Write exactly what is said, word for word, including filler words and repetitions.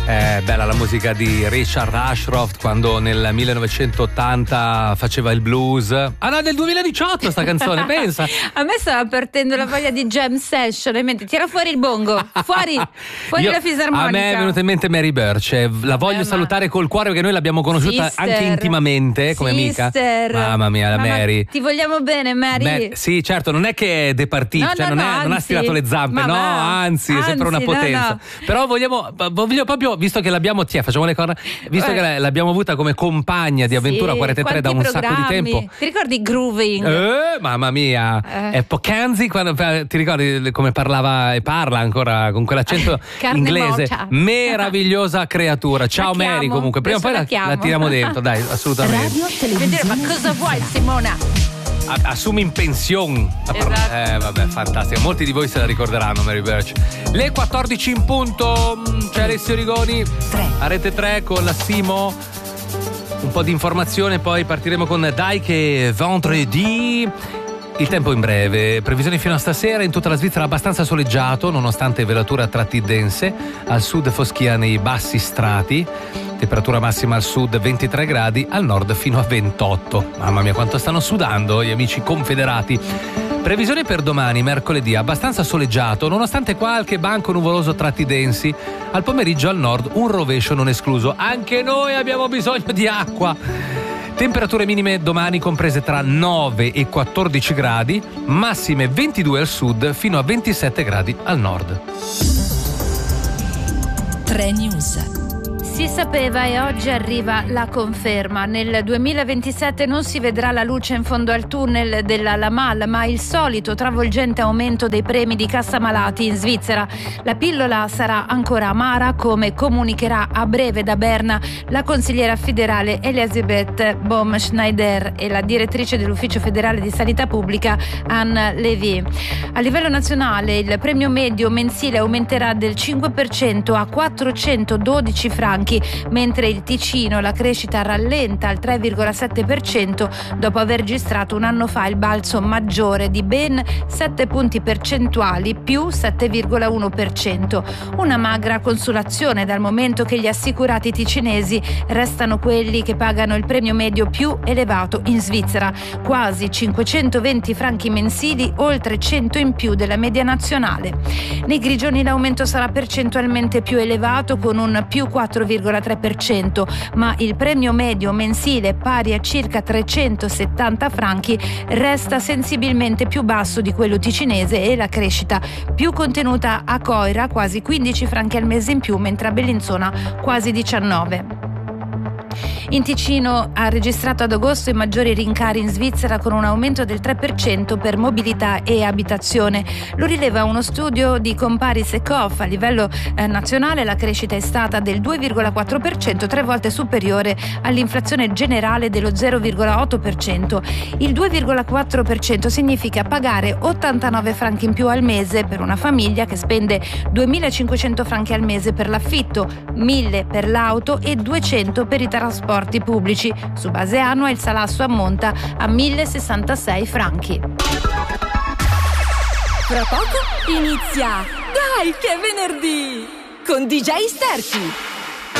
Eh, bella la musica di Richard Ashcroft quando nel millenovecentottanta faceva il blues. Ah no, del duemiladiciotto sta canzone, pensa. A me stava partendo la voglia di jam session e mente tira fuori il bongo, fuori, fuori Io, la fisarmonica. A me è venuta in mente Mary Birch, la voglio eh, salutare col cuore perché noi l'abbiamo conosciuta sister, anche intimamente come sister. amica. Mamma mia, la Mamma, Mary. Ti vogliamo bene, Mary. Beh, sì, certo, non è che è departita, no, cioè no, non, no, è, anzi, non ha stirato le zampe, no, va, anzi, anzi, è sempre una potenza. No, no. Però vogliamo, voglio proprio, visto che l'abbiamo, tiè, facciamo le corna, visto eh. che l'abbiamo avuta come compagna di avventura sì, quarantatré da un programmi. sacco di tempo. Ti ricordi Grooving? Eh, mamma mia, eh. e Poc'anzi quando ti ricordi come parlava e parla ancora con quell'accento inglese, mocha. Meravigliosa creatura. Ciao la Mary, comunque prima o poi la, la, la tiriamo dentro, dai, assolutamente. Radio, ma cosa vuoi, Simona? Assumi in pensione. Esatto. Eh vabbè, fantastico. Molti di voi se la ricorderanno, Mary Birch. Le quattordici in punto, c'è Alessio Rigoni a Rete tre con la Simo. Un po' di informazione, poi partiremo con Dai che vendredi. Il tempo in breve, previsioni fino a stasera, in tutta la Svizzera abbastanza soleggiato nonostante velature a tratti dense, al sud foschia nei bassi strati, temperatura massima al sud ventitré gradi, al nord fino a ventotto. Mamma mia quanto stanno sudando gli amici confederati. Previsione per domani, mercoledì, abbastanza soleggiato nonostante qualche banco nuvoloso a tratti densi, al pomeriggio al nord un rovescio non escluso, anche noi abbiamo bisogno di acqua. Temperature minime domani comprese tra nove e quattordici gradi, massime ventidue al sud fino a ventisette gradi al nord. tre News. Si sapeva e oggi arriva la conferma. Nel duemilaventisette non si vedrà la luce in fondo al tunnel della Lamal, ma il solito travolgente aumento dei premi di cassa malati in Svizzera. La pillola sarà ancora amara, come comunicherà a breve da Berna la consigliera federale Elisabeth Baum-Schneider e la direttrice dell'Ufficio federale di sanità pubblica Anne Levy. A livello nazionale il premio medio mensile aumenterà del cinque per cento a quattrocentododici franchi, mentre il Ticino la crescita rallenta al tre virgola sette per cento dopo aver registrato un anno fa il balzo maggiore di ben sette punti percentuali, più sette virgola uno per cento. Una magra consolazione dal momento che gli assicurati ticinesi restano quelli che pagano il premio medio più elevato in Svizzera, quasi cinquecentoventi franchi mensili, oltre cento in più della media nazionale. Nei Grigioni l'aumento sarà percentualmente più elevato con un più quattro virgola tre per cento, ma il premio medio mensile, pari a circa trecentosettanta franchi, resta sensibilmente più basso di quello ticinese e la crescita più contenuta a Coira, quasi quindici franchi al mese in più, mentre a Bellinzona quasi diciannove. In Ticino ha registrato ad agosto i maggiori rincari in Svizzera con un aumento del tre per cento per mobilità e abitazione. Lo rileva uno studio di Comparis e Coff. A livello eh, nazionale la crescita è stata del due virgola quattro per cento, tre volte superiore all'inflazione generale dello zero virgola otto per cento. Il due virgola quattro per cento significa pagare ottantanove franchi in più al mese per una famiglia che spende duemilacinquecento franchi al mese per l'affitto, mille per l'auto e duecento per i trasporti pubblici. Su base annua il salasso ammonta a millesessantasei franchi. Fra poco inizia Dai che è venerdì con D J Sterchi.